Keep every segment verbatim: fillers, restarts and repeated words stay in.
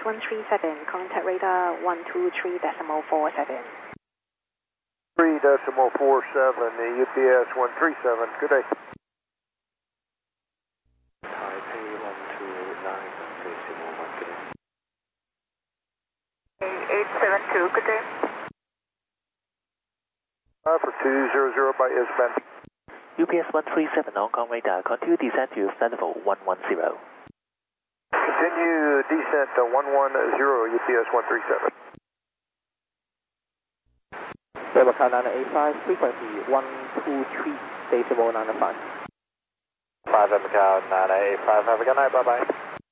one three seven, contact radar one two three decimal four seven. three decimal four seven, U P S one three seven, good day. Taipei one two nine decimal one, good day. eight seven two, good day. Uh, for two hundred by S band. U P S one three seven, Hong Kong radar, continue descent to flight level one one zero. Continue descent to one one zero, U P S one three seven. Level count nine eight five, frequency one two three decimal nine five. five Macau nine eight five, have a good night, bye bye.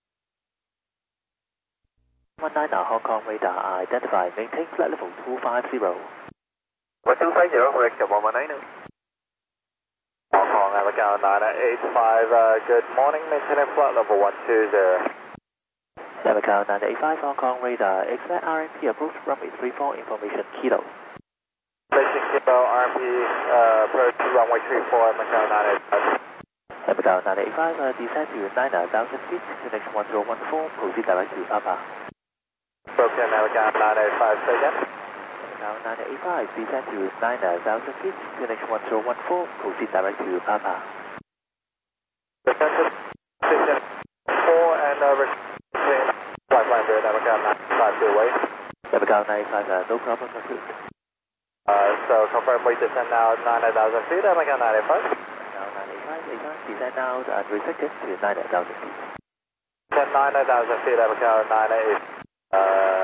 one nine Hong Kong radar, identify, maintain flight level two five zero. one two five zero, correct, one one nine. Hong Kong, Macau nine eight five, uh, good morning, maintaining flight level one two zero. Macau nine eight five, Hong Kong radar, expect R M P approach runway three four, information kilo. Basic kilo, R M P, uh, approach runway three four, Macau nine eight five. Macau nine eight five, uh, descent to nine thousand feet, connection one zero one four, proceed direct to Papa. Broken, Macau nine eight five, say again. Macau nine eight five, descent to nine thousand feet, connection one zero one four, proceed direct to Papa. Descent to station four and uh, between flight line zero, Macau nine eight five, two way. Macau nine eight five, uh, no problem, approved. Uh, so confirm we descend now nine thousand feet, Macau nine eight five. Macau nine eight five, eight five, descend now and restricted to nine thousand feet. Descend nine thousand feet, Macau nine eight five. Uh,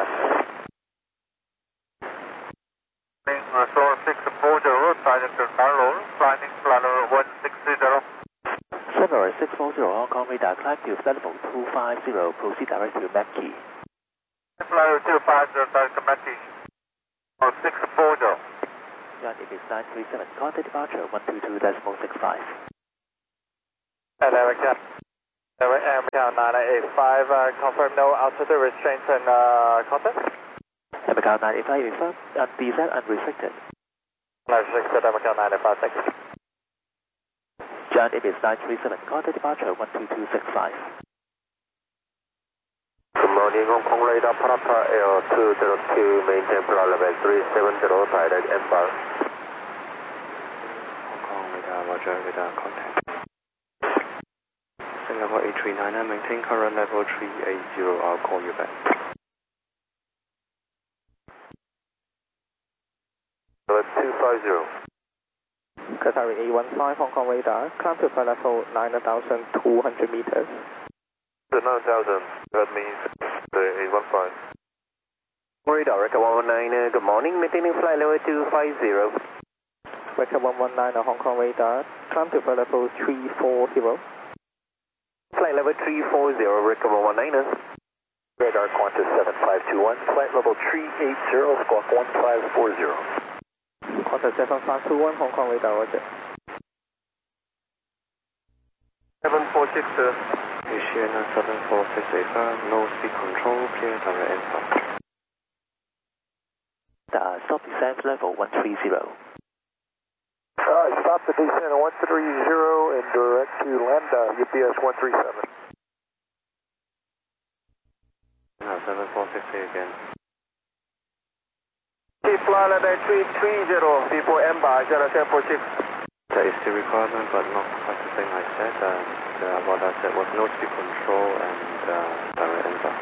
Floor six four zero, silent to Bangalore, climbing planner one six zero. Sonora six four zero, Hong Kong radar, climb to flight level two five zero, proceed direct to Macchi. Flyer two five zero, direct to Macchi. Oh, six four zero. John, it is nine three seven, contact departure one two two decimal six five. and Macau, Macau nine eight five, uh, confirm no altitude restraints and uh, contact. Macau nine eight five, confirm, and descent unrestricted. Unrestricted, Macau nine eight five, thank you. John, it is nine three seven, contact departure one two two six five. Good morning, Hong Kong radar, Parappa Air two zero two, maintain flight level three seven zero, direct inbound. Hong Kong radar, roger, radar contact. Singapore eight three nine, maintain current level three eight zero, I'll call you back. two five zero. Qatari eight one five, Hong Kong radar, climb to flight level nine thousand two hundred meters. The nine thousand, that means the eight one five. Radar, Record one one nine, uh, good morning, maintaining flight level two five zero. Record one one nine, Hong Kong radar, climb to flight level three four zero. Flight level three four zero, Record one one nine. Radar Qantas seven five two one, flight level three eight zero, squawk one five four zero. Qantas seven five two one, Hong Kong radar, roger. seven four six, uh, Asiana seven four six eight five, no speed control, clear direct inbound. Uh, stop descent level one three zero. uh, stop the descent at one three zero and direct to Lambda, U P S one three seven. Now seven four six eight again. Flight level three three zero, before Emba, seven four six. That is the requirement, but not quite the thing I said. And uh, what I said was no speed control and uh, direct inbound.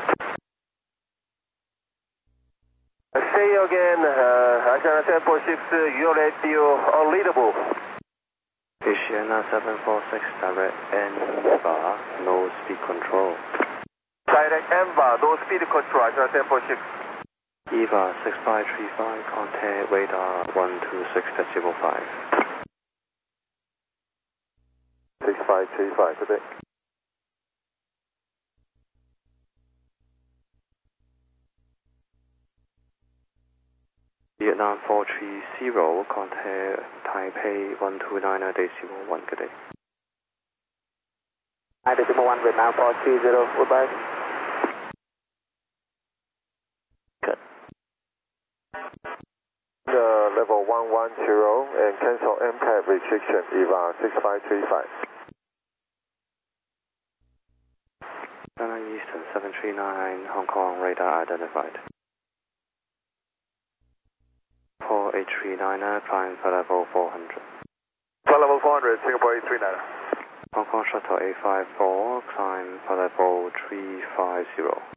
Say again, uh, Asiana seven four six, uh, your radio unreadable. Asiana seven four six, direct inbound, no speed control. Direct Emba, no speed control, Asiana seven four six. Eva six five three five, contact radar one two six decimal five. six five three five, good day. Vietnam four three zero, contact Taipei one two nine decimal one, good day. nine decimal one, Vietnam four three zero, goodbye. Good. Uh, level one one zero and cancel M C A T restriction, Eva six five three five. China Eastern seven three nine, Hong Kong radar identified. four eight three niner, climb for level four hundred. Flight level four hundred, Singapore eight three niner. Hong Kong Shuttle eight five four, climb for level three five zero.